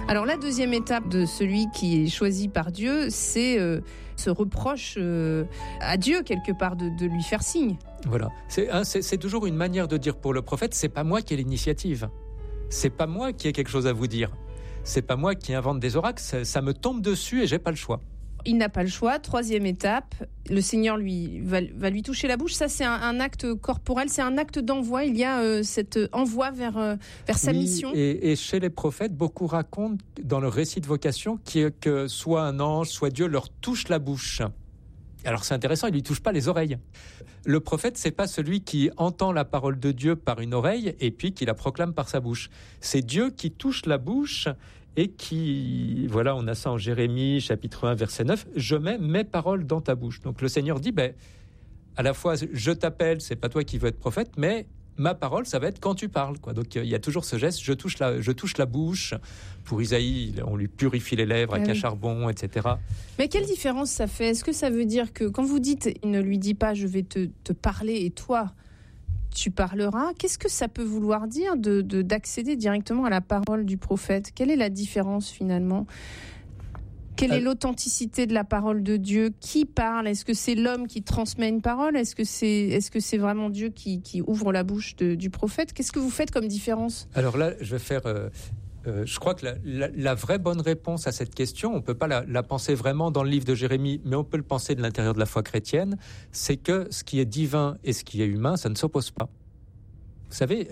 Alors la deuxième étape de celui qui est choisi par Dieu, c'est ce reproche à Dieu quelque part de lui faire signe. Voilà, c'est toujours une manière de dire pour le prophète, c'est pas moi qui ai l'initiative, c'est pas moi qui ai quelque chose à vous dire, c'est pas moi qui invente des oracles, ça me tombe dessus et j'ai pas le choix. Il n'a pas le choix. Troisième étape, le Seigneur va lui toucher la bouche. Ça, c'est un acte corporel, c'est un acte d'envoi. Il y a cet envoi vers sa mission. Et chez les prophètes, beaucoup racontent dans le récit de vocation que soit un ange, soit Dieu leur touche la bouche. Alors c'est intéressant, il lui touche pas les oreilles. Le prophète, c'est pas celui qui entend la parole de Dieu par une oreille et puis qui la proclame par sa bouche. C'est Dieu qui touche la bouche et qui, voilà, on a ça en Jérémie, chapitre 1, verset 9, « Je mets mes paroles dans ta bouche ». Donc le Seigneur dit, à la fois, je t'appelle, c'est pas toi qui veux être prophète, mais ma parole, ça va être quand tu parles, quoi. Donc il y a toujours ce geste, je touche la bouche. Pour Isaïe, on lui purifie les lèvres avec un charbon, etc. Mais quelle différence ça fait ? Est-ce que ça veut dire que quand vous dites, il ne lui dit pas, je vais te parler et toi, tu parleras, qu'est-ce que ça peut vouloir dire d'accéder directement à la parole du prophète ? Quelle est la différence finalement ? Quelle est l'authenticité de la parole de Dieu ? Qui parle ? Est-ce que c'est l'homme qui transmet une parole ? Est-ce que c'est vraiment Dieu qui ouvre la bouche du prophète ? Qu'est-ce que vous faites comme différence ? Alors là, je vais faire... je crois que la vraie bonne réponse à cette question, on ne peut pas la penser vraiment dans le livre de Jérémie, mais on peut le penser de l'intérieur de la foi chrétienne, c'est que ce qui est divin et ce qui est humain, ça ne s'oppose pas. Vous savez,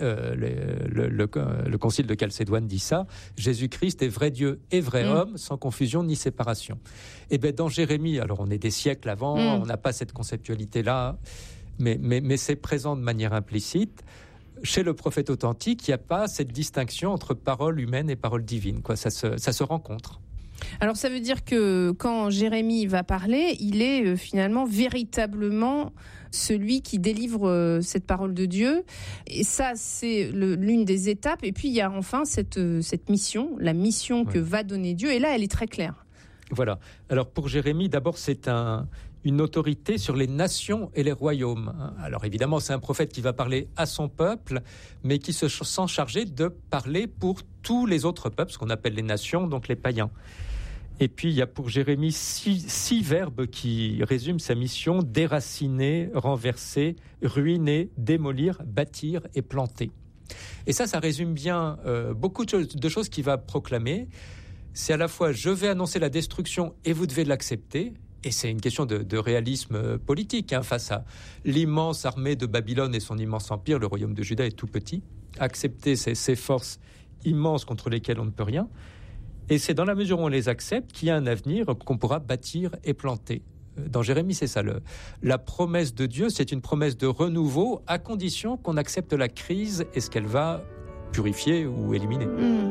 le concile de Chalcédoine dit ça, Jésus-Christ est vrai Dieu et vrai homme, sans confusion ni séparation. Et bien dans Jérémie, alors on est des siècles avant, on n'a pas cette conceptualité-là, mais c'est présent de manière implicite. Chez le prophète authentique, il n'y a pas cette distinction entre parole humaine et parole divine, quoi. Ça se rencontre. Alors ça veut dire que quand Jérémie va parler, il est finalement véritablement celui qui délivre cette parole de Dieu. Et ça, c'est l'une des étapes. Et puis il y a enfin cette mission, la mission que va donner Dieu. Et là, elle est très claire. Voilà. Alors pour Jérémie, d'abord, c'est une autorité sur les nations et les royaumes. Alors évidemment, c'est un prophète qui va parler à son peuple, mais qui se sent chargé de parler pour tous les autres peuples, ce qu'on appelle les nations, donc les païens. Et puis, il y a pour Jérémie six verbes qui résument sa mission: déraciner, renverser, ruiner, démolir, bâtir et planter. Et ça résume bien beaucoup de choses qu'il va proclamer. C'est à la fois, je vais annoncer la destruction et vous devez l'accepter. Et c'est une question de réalisme politique, face à l'immense armée de Babylone et son immense empire. Le royaume de Juda est tout petit. Accepter ces forces immenses contre lesquelles on ne peut rien. Et c'est dans la mesure où on les accepte qu'il y a un avenir qu'on pourra bâtir et planter. Dans Jérémie, c'est ça. La promesse de Dieu, c'est une promesse de renouveau à condition qu'on accepte la crise et ce qu'elle va purifier ou éliminer.